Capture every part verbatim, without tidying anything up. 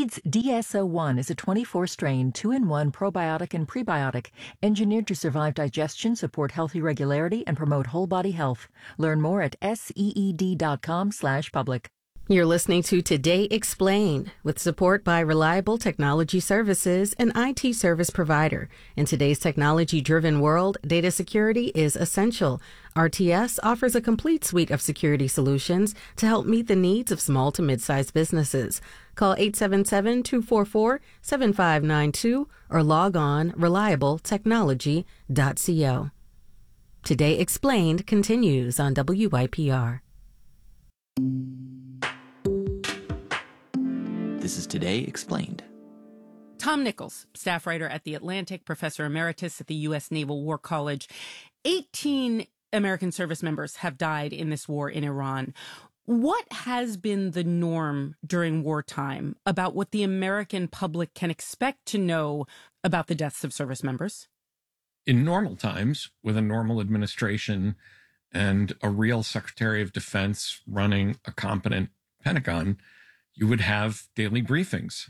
Seeds D S O one is a twenty-four strain, two in one probiotic and prebiotic, engineered to survive digestion, support healthy regularity, and promote whole body health. Learn more at seed.com slash public. You're listening to Today Explained, with support by Reliable Technology Services, an I T service provider. In today's technology-driven world, data security is essential. R T S offers a complete suite of security solutions to help meet the needs of small to mid-sized businesses. Call eight seven seven, two four four, seven five nine two or log on reliable technology dot co. Today Explained continues on W Y P R. This is Today Explained. Tom Nichols, staff writer at The Atlantic, professor emeritus at the U S Naval War College. eighteen American service members have died in this war in Iran. What has been the norm during wartime about what the American public can expect to know about the deaths of service members? In normal times, with a normal administration and a real Secretary of Defense running a competent Pentagon, you would have daily briefings.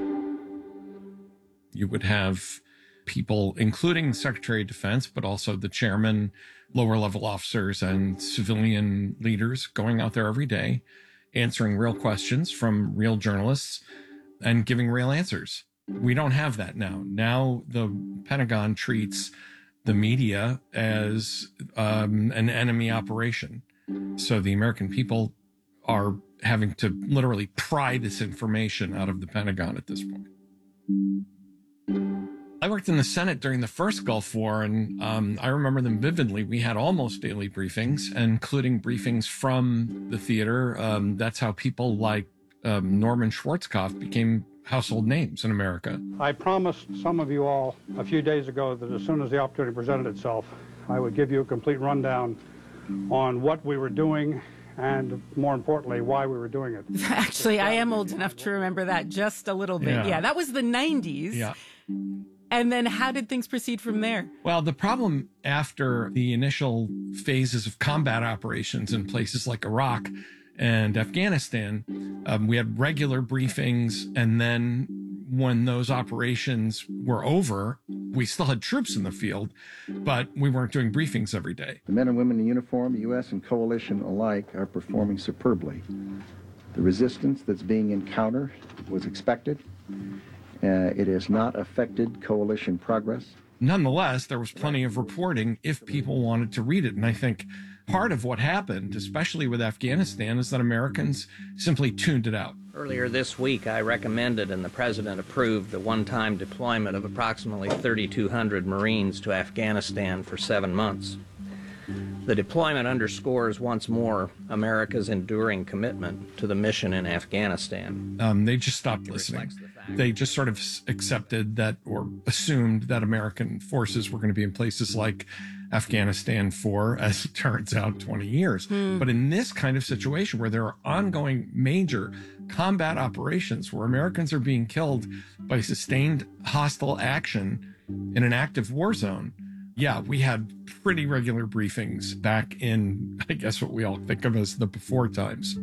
You would have people, including Secretary of Defense, but also the chairman, lower level officers, and civilian leaders going out there every day, answering real questions from real journalists and giving real answers. We don't have that now. Now the Pentagon treats the media as um, an enemy operation. So the American people are having to literally pry this information out of the Pentagon at this point. I worked in the Senate during the first Gulf War, and um, I remember them vividly. We had almost daily briefings, including briefings from the theater. Um, that's how people like um, Norman Schwarzkopf became household names in America. I promised some of you all a few days ago that as soon as the opportunity presented itself, I would give you a complete rundown on what we were doing and, more importantly, why we were doing it. Actually, I am old enough to remember that just a little bit. Yeah, yeah, that was the nineties. Yeah. And then how did things proceed from there? Well, the problem after the initial phases of combat operations in places like Iraq and Afghanistan, um, we had regular briefings. And then when those operations were over, we still had troops in the field, but we weren't doing briefings every day. The men and women in uniform, U S and coalition alike, are performing superbly. The resistance that's being encountered was expected. Uh, it has not affected coalition progress. Nonetheless, there was plenty of reporting if people wanted to read it. And I think part of what happened, especially with Afghanistan, is that Americans simply tuned it out. Earlier this week, I recommended and the President approved the one-time deployment of approximately thirty-two hundred Marines to Afghanistan for seven months. The deployment underscores once more America's enduring commitment to the mission in Afghanistan. Um, they just stopped listening. They just sort of accepted that or assumed that American forces were going to be in places like Afghanistan for, as it turns out, twenty years. Hmm. But in this kind of situation where there are ongoing major combat operations where Americans are being killed by sustained hostile action in an active war zone, yeah, we had pretty regular briefings back in, I guess, what we all think of as the before times.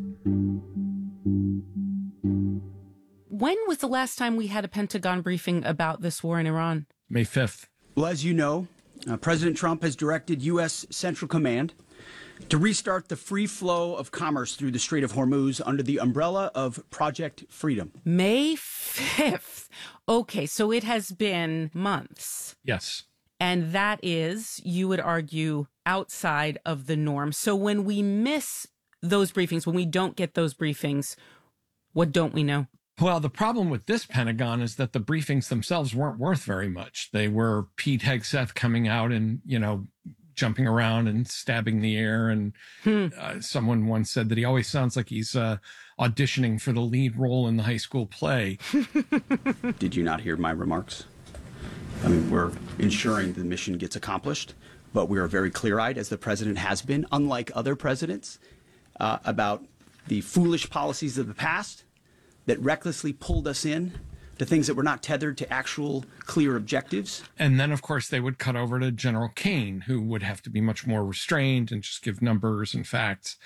When was the last time we had a Pentagon briefing about this war in Iran? May fifth. Well, as you know, uh, President Trump has directed U S Central Command to restart the free flow of commerce through the Strait of Hormuz under the umbrella of Project Freedom. May fifth. Okay, so it has been months. Yes. And that is, you would argue, outside of the norm. So when we miss those briefings, when we don't get those briefings, what don't we know? Well, the problem with this Pentagon is that the briefings themselves weren't worth very much. They were Pete Hegseth coming out and, you know, jumping around and stabbing the air. And hmm. uh, someone once said that he always sounds like he's uh, auditioning for the lead role in the high school play. Did you not hear my remarks? I mean, we're ensuring the mission gets accomplished, but we are very clear-eyed, as the president has been, unlike other presidents, uh, about the foolish policies of the past that recklessly pulled us in to things that were not tethered to actual clear objectives. And then, of course, they would cut over to General Kane, who would have to be much more restrained and just give numbers and facts.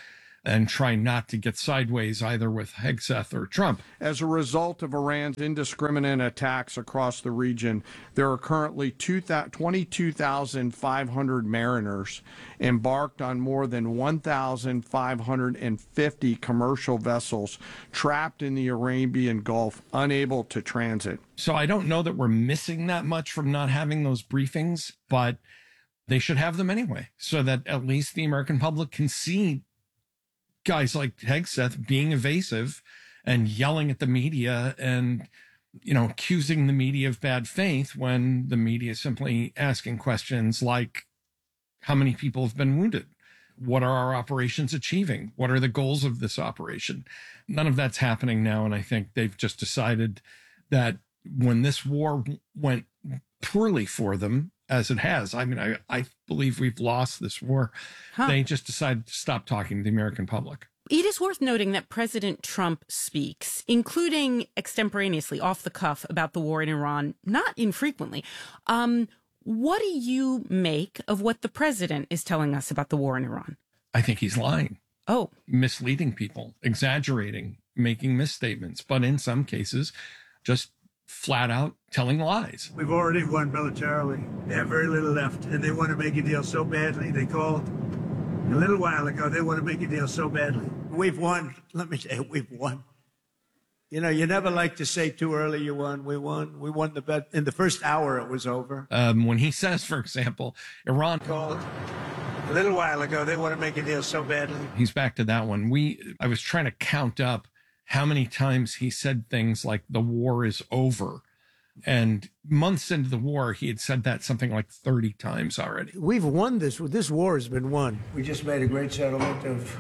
and try not to get sideways either with Hegseth or Trump. As a result of Iran's indiscriminate attacks across the region, there are currently twenty-two thousand five hundred mariners embarked on more than one thousand five hundred fifty commercial vessels trapped in the Arabian Gulf, unable to transit. So I don't know that we're missing that much from not having those briefings, but they should have them anyway, so that at least the American public can see guys like Hegseth being evasive and yelling at the media and, you know, accusing the media of bad faith when the media is simply asking questions like, how many people have been wounded? What are our operations achieving? What are the goals of this operation? None of that's happening now. And I think they've just decided that when this war went poorly for them, as it has, I mean, I, I believe we've lost this war. Huh. They just decided to stop talking to the American public. It is worth noting that President Trump speaks, including extemporaneously, off the cuff, about the war in Iran, not infrequently. Um, what do you make of what the president is telling us about the war in Iran? I think he's lying. Oh. Misleading people, exaggerating, making misstatements, but in some cases, just flat out telling lies. We've already won militarily. They have very little left, and they want to make a deal so badly. They called a little while ago. They want to make a deal so badly. We've won. Let me say, we've won. You know, you never like to say too early you won. We won. We won the bet. In the first hour, it was over. Um, when he says, for example, Iran called a little while ago. They want to make a deal so badly. He's back to that one. We, I was trying to count up how many times he said things like the war is over. And months into the war, he had said that something like thirty times already. We've won this. This war has been won. We just made a great settlement of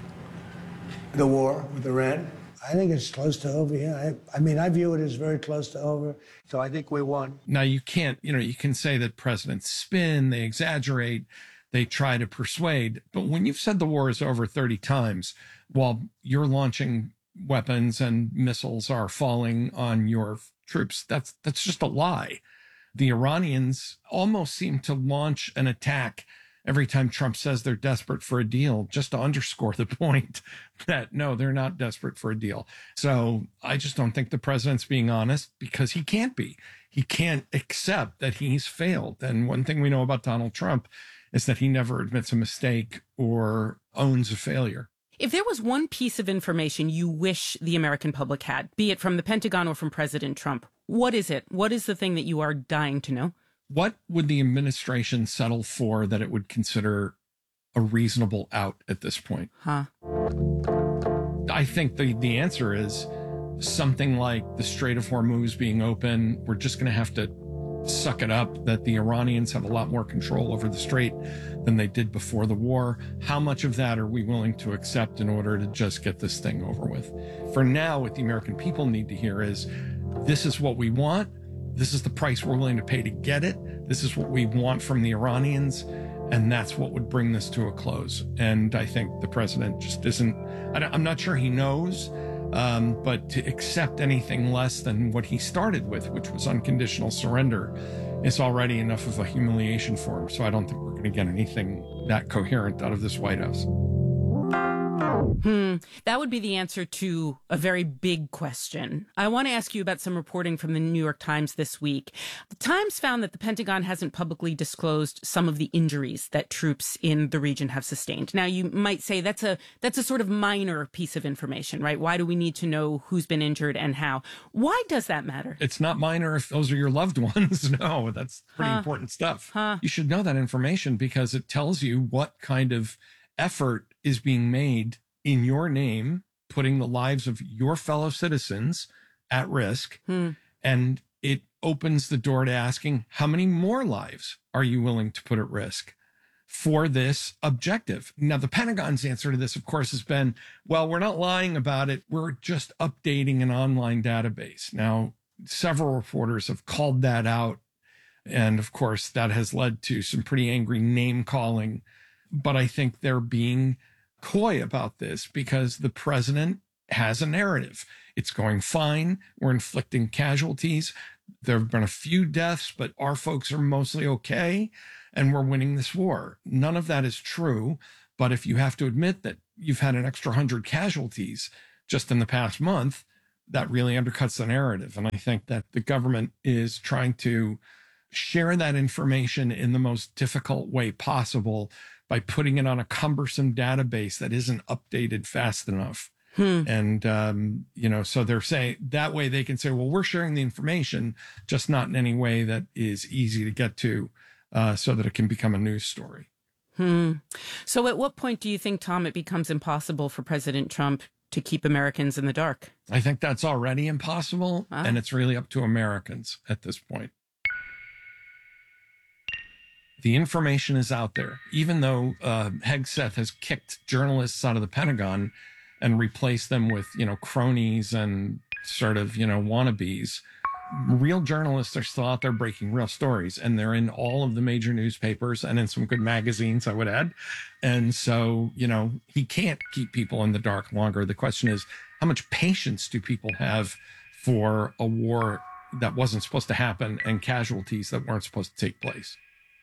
the war with Iran. I think it's close to over, yeah. I, I mean, I view it as very close to over. So I think we won. Now, you can't, you know, you can say that presidents spin, they exaggerate, they try to persuade. But when you've said the war is over thirty times while you're launching weapons and missiles are falling on your troops, that's that's just a lie. The Iranians almost seem to launch an attack every time Trump says they're desperate for a deal, just to underscore the point that no, they're not desperate for a deal. So I just don't think the president's being honest, because he can't be. He can't accept that he's failed. And one thing we know about Donald Trump is that he never admits a mistake or owns a failure. If there was one piece of information you wish the American public had, be it from the Pentagon or from President Trump, what is it? What is the thing that you are dying to know? What would the administration settle for that it would consider a reasonable out at this point? Huh. I think the, the answer is something like the Strait of Hormuz being open. We're just going to have to suck it up that the Iranians have a lot more control over the strait than they did before the war. How much of that are we willing to accept in order to just get this thing over with? For now, what the American people need to hear is, this is what we want. This is the price we're willing to pay to get it. This is what we want from the Iranians. And that's what would bring this to a close. And I think the president just isn't, I'm not sure he knows, um, but to accept anything less than what he started with, which was unconditional surrender, is already enough of a humiliation for him. So I don't think we're going to get anything that coherent out of this White House. Hmm. That would be the answer to a very big question. I want to ask you about some reporting from the New York Times this week. The Times found that the Pentagon hasn't publicly disclosed some of the injuries that troops in the region have sustained. Now, you might say that's a that's a sort of minor piece of information, right? Why do we need to know who's been injured and how? Why does that matter? It's not minor if those are your loved ones. No, that's pretty huh. important stuff. Huh. You should know that information because it tells you what kind of effort is being made in your name, putting the lives of your fellow citizens at risk. Hmm. And it opens the door to asking, how many more lives are you willing to put at risk for this objective? Now, the Pentagon's answer to this, of course, has been, well, we're not lying about it. We're just updating an online database. Now, several reporters have called that out. And of course, that has led to some pretty angry name calling. But I think they're being coy about this because the president has a narrative. It's going fine. We're inflicting casualties. There have been a few deaths, but our folks are mostly okay, and we're winning this war. None of that is true. But if you have to admit that you've had an extra hundred casualties just in the past month, that really undercuts the narrative. And I think that the government is trying to share that information in the most difficult way possible by putting it on a cumbersome database that isn't updated fast enough. Hmm. And, um, you know, so they're saying that way they can say, well, we're sharing the information, just not in any way that is easy to get to, uh, so that it can become a news story. Hmm. So at what point do you think, Tom, it becomes impossible for President Trump to keep Americans in the dark? I think that's already impossible, ah. and it's really up to Americans at this point. The information is out there. Even though uh, Hegseth has kicked journalists out of the Pentagon and replaced them with, you know, cronies and sort of, you know, wannabes, real journalists are still out there breaking real stories, and they're in all of the major newspapers and in some good magazines, I would add. And so, you know, he can't keep people in the dark longer. The question is, how much patience do people have for a war that wasn't supposed to happen and casualties that weren't supposed to take place?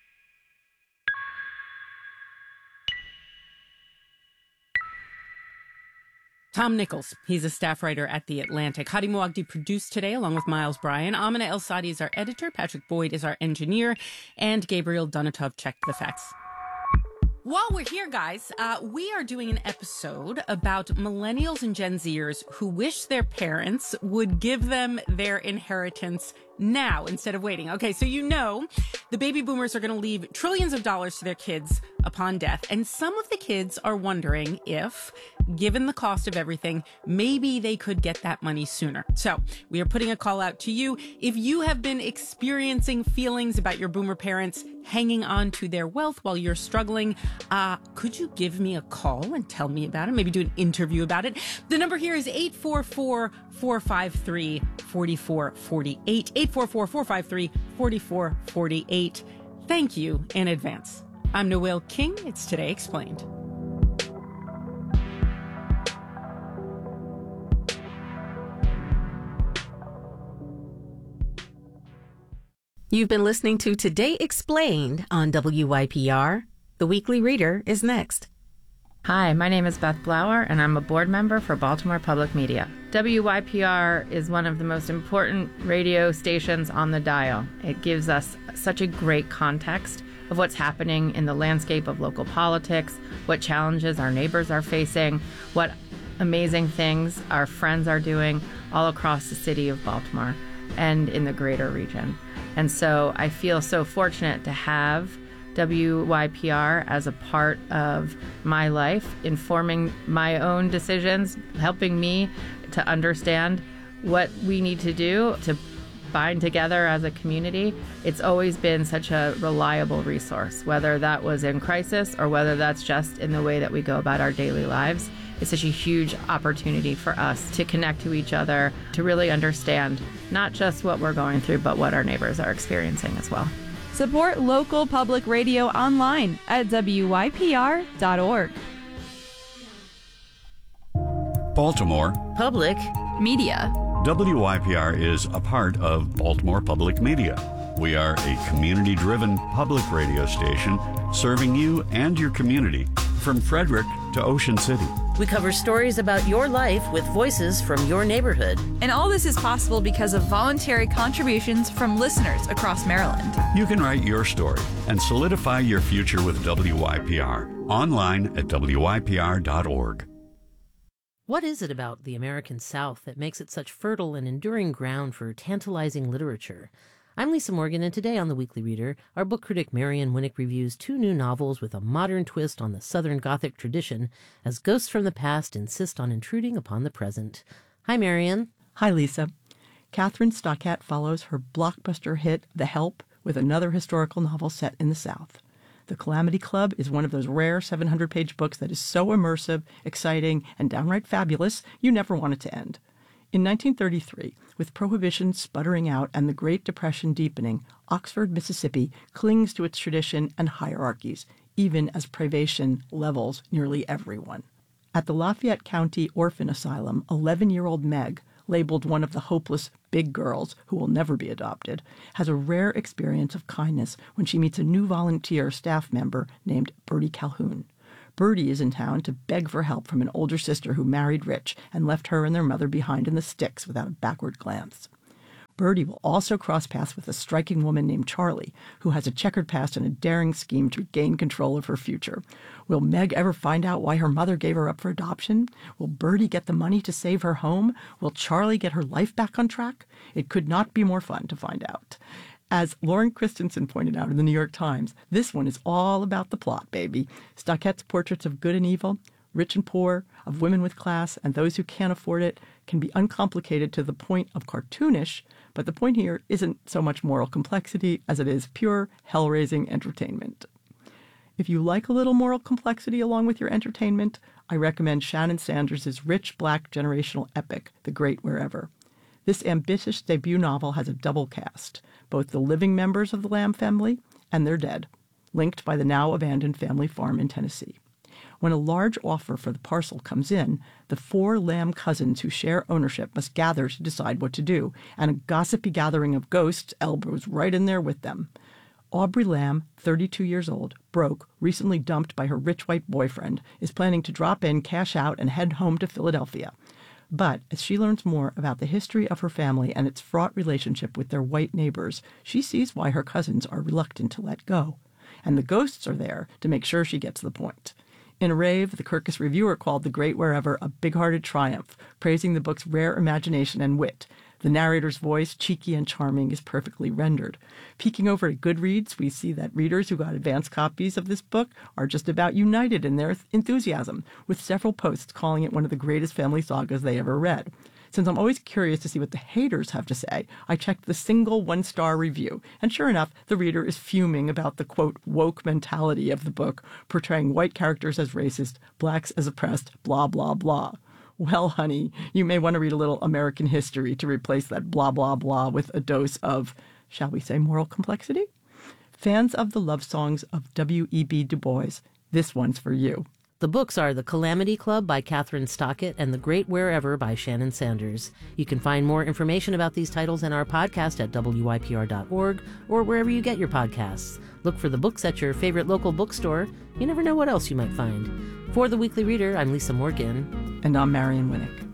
Tom Nichols, he's a staff writer at The Atlantic. Hadi Moagdi produced today along with Miles Bryan. Amina El-Sadi is our editor. Patrick Boyd is our engineer. And Gabriel Donatov checked the facts. While we're here, guys, uh, we are doing an episode about millennials and Gen Zers who wish their parents would give them their inheritance now instead of waiting. Okay, so you know the baby boomers are going to leave trillions of dollars to their kids upon death. And some of the kids are wondering if, given the cost of everything, maybe they could get that money sooner. So we are putting a call out to you. If you have been experiencing feelings about your boomer parents hanging on to their wealth while you're struggling, uh, could you give me a call and tell me about it? Maybe do an interview about it. The number here is eight four four, four five three, four four four eight. eight four four, four five three, four four four eight. Thank you in advance. I'm Noelle King. It's Today Explained. You've been listening to Today Explained on W Y P R. The Weekly Reader is next. Hi, my name is Beth Blower, and I'm a board member for Baltimore Public Media. W Y P R is one of the most important radio stations on the dial. It gives us such a great context of what's happening in the landscape of local politics, what challenges our neighbors are facing, what amazing things our friends are doing all across the city of Baltimore and in the greater region. And so I feel so fortunate to have W Y P R as a part of my life, informing my own decisions, helping me to understand what we need to do to bind together as a community. It's always been such a reliable resource, whether that was in crisis or whether that's just in the way that we go about our daily lives. It's such a huge opportunity for us to connect to each other, to really understand not just what we're going through, but what our neighbors are experiencing as well. Support local public radio online at W Y P R dot org. Baltimore Public Media. W Y P R is a part of Baltimore Public Media. We are a community-driven public radio station serving you and your community from Frederick to Ocean City. We cover stories about your life with voices from your neighborhood. And all this is possible because of voluntary contributions from listeners across Maryland. You can write your story and solidify your future with W Y P R online at W Y P R dot org. What is it about the American South that makes it such fertile and enduring ground for tantalizing literature? I'm Lisa Morgan, and today on The Weekly Reader, our book critic Marian Winnick reviews two new novels with a modern twist on the Southern Gothic tradition as ghosts from the past insist on intruding upon the present. Hi, Marian. Hi, Lisa. Catherine Stockett follows her blockbuster hit, The Help, with another historical novel set in the South. The Calamity Club is one of those rare seven hundred page books that is so immersive, exciting, and downright fabulous, you never want it to end. In nineteen thirty-three, with Prohibition sputtering out and the Great Depression deepening, Oxford, Mississippi clings to its tradition and hierarchies, even as privation levels nearly everyone. At the Lafayette County Orphan Asylum, eleven-year-old Meg, labeled one of the hopeless big girls who will never be adopted, has a rare experience of kindness when she meets a new volunteer staff member named Bertie Calhoun. Bertie is in town to beg for help from an older sister who married rich and left her and their mother behind in the sticks without a backward glance. Bertie will also cross paths with a striking woman named Charlie, who has a checkered past and a daring scheme to gain control of her future. Will Meg ever find out why her mother gave her up for adoption? Will Bertie get the money to save her home? Will Charlie get her life back on track? It could not be more fun to find out. As Lauren Christensen pointed out in the New York Times, this one is all about the plot, baby. Stocket's portraits of good and evil, rich and poor, of women with class, and those who can't afford it can be uncomplicated to the point of cartoonish, but the point here isn't so much moral complexity as it is pure hell-raising entertainment. If you like a little moral complexity along with your entertainment, I recommend Shannon Sanders' rich black generational epic, The Great Wherever. This ambitious debut novel has a double cast, both the living members of the Lamb family and their dead, linked by the now abandoned family farm in Tennessee. When a large offer for the parcel comes in, the four Lamb cousins who share ownership must gather to decide what to do, and a gossipy gathering of ghosts elbows right in there with them. Aubrey Lamb, thirty-two years old, broke, recently dumped by her rich white boyfriend, is planning to drop in, cash out, and head home to Philadelphia. But as she learns more about the history of her family and its fraught relationship with their white neighbors, she sees why her cousins are reluctant to let go. And the ghosts are there to make sure she gets the point. In a rave, the Kirkus reviewer called The Great Wherever a big-hearted triumph, praising the book's rare imagination and wit. The narrator's voice, cheeky and charming, is perfectly rendered. Peeking over at Goodreads, we see that readers who got advance copies of this book are just about united in their enthusiasm, with several posts calling it one of the greatest family sagas they ever read. Since I'm always curious to see what the haters have to say, I checked the single one-star review, and sure enough, the reader is fuming about the, quote, woke mentality of the book, portraying white characters as racist, blacks as oppressed, blah, blah, blah. Well, honey, you may want to read a little American history to replace that blah, blah, blah with a dose of, shall we say, moral complexity? Fans of the love songs of W E B Du Bois, this one's for you. The books are The Calamity Club by Catherine Stockett and The Great Wherever by Shannon Sanders. You can find more information about these titles and our podcast at W Y P R dot org or wherever you get your podcasts. Look for the books at your favorite local bookstore. You never know what else you might find. For The Weekly Reader, I'm Lisa Morgan. And I'm Marion Winnick.